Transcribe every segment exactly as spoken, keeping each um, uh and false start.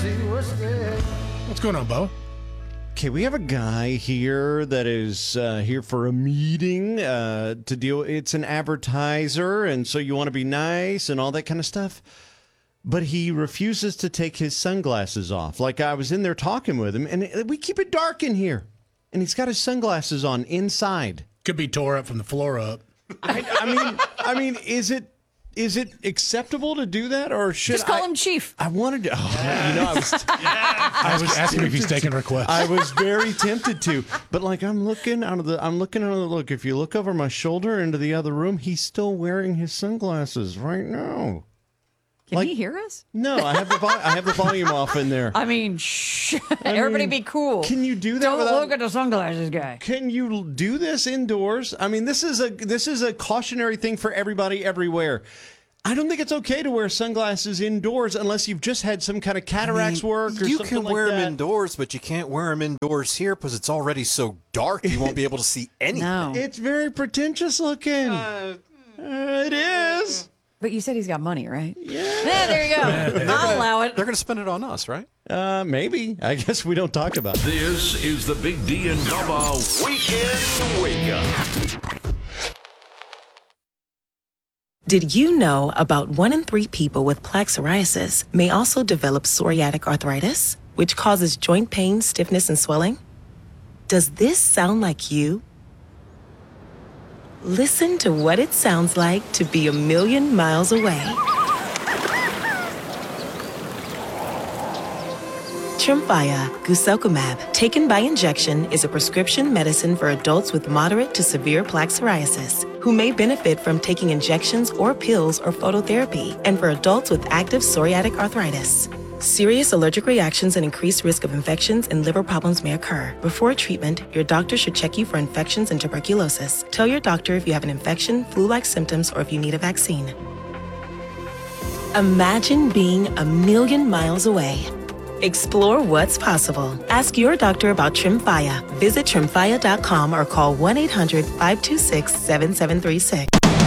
What's going on, Bo? Okay, we have a guy here that is uh, here for a meeting uh, to deal. It's an advertiser, and so you want to be nice and all that kind of stuff. But he refuses to take his sunglasses off. Like, I was in there talking with him, and we keep it dark in here. And he's got his sunglasses on inside. Could be tore up from the floor up. I, I mean, I mean, is it is it acceptable to do that, or should just call I, him Chief? I wanted to. Oh, yeah. You know, I was. Yeah. I was asking if he's taking requests. I was very tempted to, but like I'm looking out of the, I'm looking out of the look. If you look over my shoulder into the other room, he's still wearing his sunglasses right now. Can like, he hear us? No, I have the vo- I have the volume off in there. I mean, shh. I Everybody mean, be cool. Can you do that? Don't without, look at the sunglasses guy. Can you do this indoors? I mean, this is a this is a cautionary thing for everybody everywhere. I don't think it's okay to wear sunglasses indoors unless you've just had some kind of cataracts I mean, work or you something can like wear that. them indoors, but you can't wear them indoors here because it's already so dark you won't be able to see anything. No. It's very pretentious looking. Uh, uh, it is. But you said he's got money, right? Yeah. Yeah, there you go. I'll allow it. They're going to spend it on us, right? Uh, maybe. I guess we don't talk about it. This is the Big D and Bubba Weekend Wake Up. Did you know about one in three people with plaque psoriasis may also develop psoriatic arthritis, which causes joint pain, stiffness, and swelling? Does this sound like you? Listen to what it sounds like to be a million miles away. Tremfya guselkumab, taken by injection, is a prescription medicine for adults with moderate to severe plaque psoriasis who may benefit from taking injections or pills or phototherapy, and for adults with active psoriatic arthritis. Serious allergic reactions and increased risk of infections and liver problems may occur. Before treatment, your doctor should check you for infections and tuberculosis. Tell your doctor if you have an infection, flu-like symptoms, or if you need a vaccine. Imagine being a million miles away. Explore what's possible. Ask your doctor about Tremfya. Visit tremfya dot com or call one eight hundred five two six seven seven three six.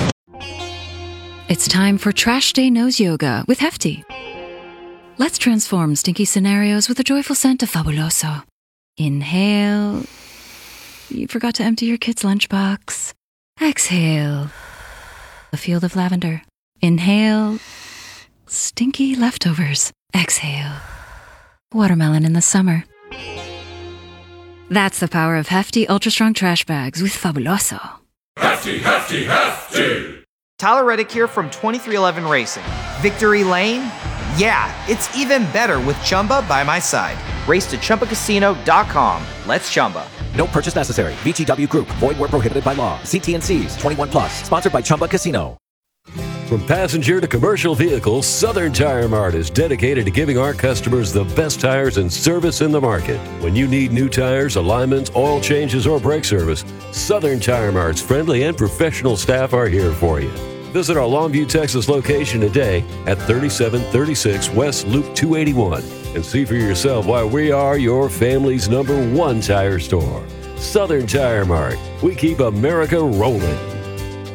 It's time for Trash Day Nose Yoga with Hefty. Let's transform stinky scenarios with a joyful scent of Fabuloso. Inhale. You forgot to empty your kid's lunchbox. Exhale. A field of lavender. Inhale. Stinky leftovers. Exhale. Watermelon in the summer. That's the power of Hefty Ultra Strong Trash Bags with Fabuloso. Hefty, hefty, hefty! Tyler Reddick here from twenty-three eleven Racing. Victory Lane? Yeah, it's even better with Chumba by my side. Race to Chumba Casino dot com. Let's Chumba. No purchase necessary. V G W Group. Void where prohibited by law. See T N Cs. twenty-one plus. Sponsored by Chumba Casino. From passenger to commercial vehicles, Southern Tire Mart is dedicated to giving our customers the best tires and service in the market. When you need new tires, alignments, oil changes, or brake service, Southern Tire Mart's friendly and professional staff are here for you. Visit our Longview, Texas location today at thirty-seven thirty-six West Loop two eighty-one and see for yourself why we are your family's number one tire store. Southern Tire Mart. We keep America rolling.